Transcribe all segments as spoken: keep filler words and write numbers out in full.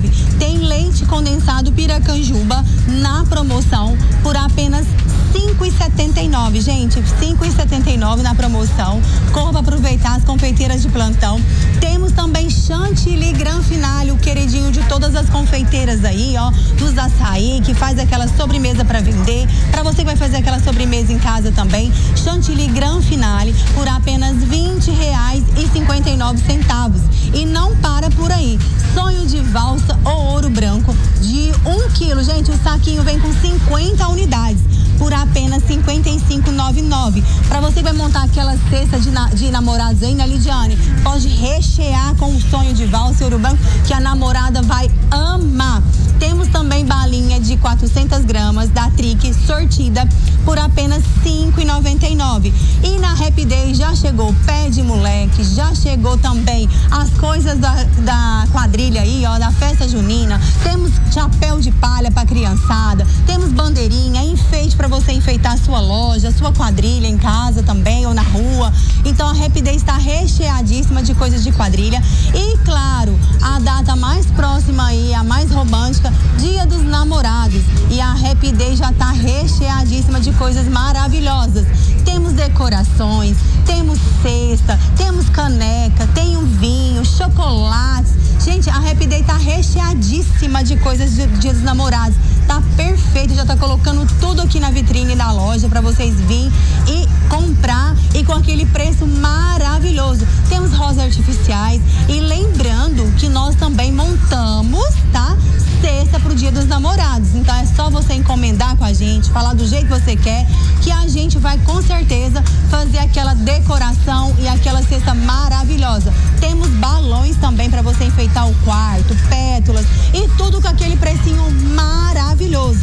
nove. Tem leite condensado Piracanjuba na promoção por apenas cinco reais e setenta e nove, gente, cinco reais e setenta e nove na promoção. Corra para aproveitar as confeiteiras de plantão. Temos também chantilly Gran Finale, o queridinho de todas as confeiteiras aí, ó, dos açaí, que faz aquela sobremesa para vender. Para você que vai fazer aquela sobremesa em casa também, chantilly Gran Finale por apenas vinte reais e cinquenta e nove centavos. E não para por aí. Sonho de valsa ou ouro branco de um quilo, gente, o saquinho vem com cinquenta unidades por apenas cinquenta e cinco reais e noventa e nove centavos. Para você que vai montar aquela cesta de, na, de namorados aí, né, Lidiane? Pode rechear com o sonho de valsa e ouro branco que a namorada vai amar. Temos também balinha de quatrocentas gramas da Trick sortida por apenas cinco reais e noventa e nove centavos. E na Happy Day já chegou pé de moleque, já chegou também as coisas da, da quadrilha aí, ó, da festa junina. Temos chapéu de palha para criançada, temos bandeirinha, enfeite para você enfeitar a sua loja, sua quadrilha em casa também ou na rua. Então a Happy Day está recheadíssima de coisas de quadrilha. E claro, a data mais próxima aí, a mais romântica, Dia dos Namorados. E a Happy Day já está recheadíssima de coisas maravilhosas. Temos decorações, temos cesta, temos caneca, tem um vinho, chocolates. Gente, a Happy Day tá recheadíssima de coisas de Dia dos Namorados. Tá perfeito, já tá colocando tudo aqui na vitrine da loja para vocês virem e comprar e com aquele preço maravilhoso. Temos rosas artificiais e lembrando que nós também montamos, tá? Cesta pro Dia dos Namorados. Então é só você encomendar com a gente, falar do jeito que você quer, que a gente vai com certeza fazer aquela decoração e aquela cesta maravilhosa. Temos balões também para você enfeitar o quarto, pétalas e tudo com aquele precinho maravilhoso.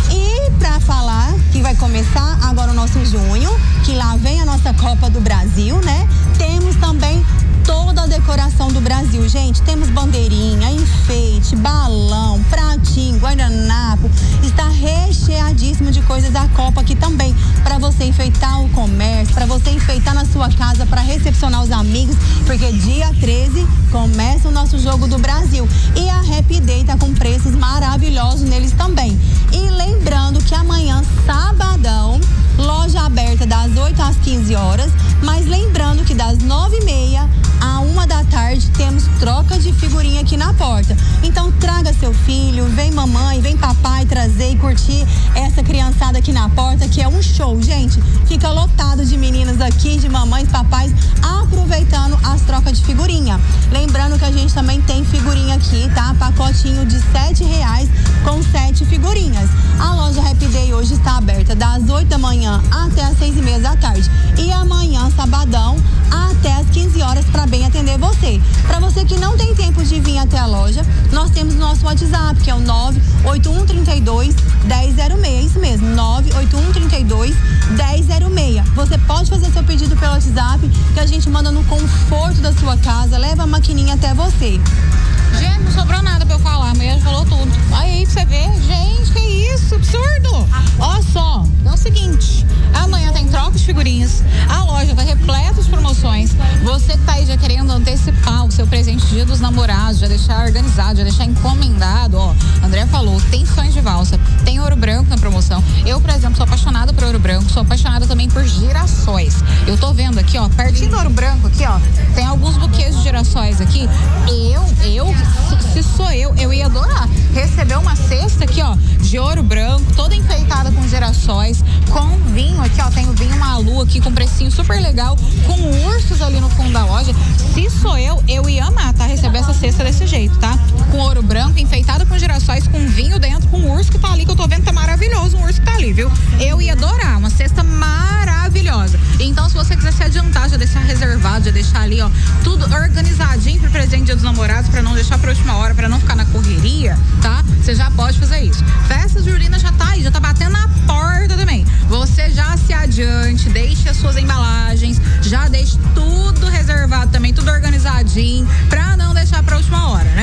E para falar que vai começar agora o nosso junho, que lá vem a nossa Copa do Brasil, né? Temos também toda a decoração do Brasil, gente. Temos bandeirinha, enfeite, balão, pratinho, guardanapo. Está recheadíssimo de coisas da Copa aqui também, para você enfeitar o comércio, para você enfeitar na sua casa, para recepcionar os amigos, porque dia treze começa o nosso jogo do Brasil. E a Happy Day tá com preços maravilhosos neles também. E lembrando que amanhã, sabadão, loja aberta das oito às quinze horas, mas lembrando que das nove e meia à uma da tarde temos troca de figurinha aqui na porta. Então traga seu filho, vem mamãe, vem papai trazer e curtir essa criançada aqui na porta, que é um show, gente. Fica lotado de meninas aqui, de mamães, papais, aproveitando as trocas de figurinha. Lembrando que a gente também tem figurinha aqui, tá? Pacotinho de sete reais com sete figurinhas. A loja Happy Day hoje está aberta das oito da manhã até as seis e meia da tarde. E amanhã, sabadão, até as quinze horas para bem atender você. Para você que não tem tempo de vir até a loja, nós temos nosso WhatsApp, que é o nove oito um três dois, um zero zero seis. Isso mesmo, nove oito um três dois, um zero zero seis. Você pode fazer seu pedido pelo WhatsApp, que a gente manda no conforto da sua casa, leva a maquininha até você. Gente, não sobrou nada pra eu falar, a mulher já falou tudo. Aí pra você ver, gente, que isso, absurdo. Ó só, é o seguinte, amanhã tem troca de figurinhas, a loja tá repleta de promoções. Você que tá aí já querendo antecipar o seu presente Dia dos Namorados, já deixar organizado, já deixar encomendado, ó. André falou, tem sonhos de valsa, tem ouro branco na promoção. Eu, por exemplo, sou apaixonada por ouro branco, sou apaixonada também por girassóis. Eu tô vendo aqui, ó, pertinho do ouro branco aqui, ó, tem alguns buquês de girassóis aqui. Eu, eu, se, se sou eu, eu ia adorar receber uma cesta aqui, ó, de ouro branco, toda enfeitada com girassóis, com vinho aqui, ó, tem o vinho Malu aqui com precinho super legal, com ursos ali no fundo da loja. Se sou eu, eu ia amar, tá? Receber essa cesta desse jeito, tá? Com ouro branco, enfeitada com girassóis, com vinho dentro, com urso que tá ali, que eu tô vendo que tá maravilhoso, um urso que tá ali, viu? Eu ia adorar, uma cesta maravilhosa. Então, se você quiser se adiantar, já deixar reservado, já deixar ali, ó, tudo organizadinho pro presente Dia dos Namorados, pra não deixar pra última hora, pra não ficar na correria, tá? Você já pode fazer isso. Festa Julina já tá aí, já tá batendo na porta também. Você já se adiante, deixe as suas embalagens, já deixe tudo reservado também, tudo organizadinho, pra não deixar pra última hora.